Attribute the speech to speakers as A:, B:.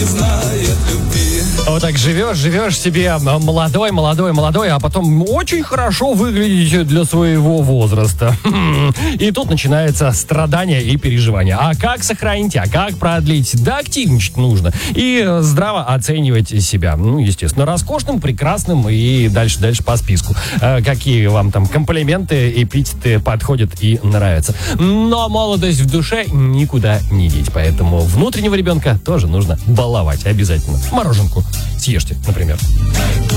A: Вот так живешь себе молодой, а потом очень хорошо выглядите для своего возраста. И тут начинается страдание и переживание. А как сохранить, а как продлить? Да активничать нужно. И здраво оценивать себя. Ну, естественно, роскошным, прекрасным и дальше по списку. Какие вам там комплименты, эпитеты подходят и нравятся. Но молодость в душе никуда не деть. Поэтому внутреннего ребенка тоже нужно баловать обязательно. Мороженку съешьте, например.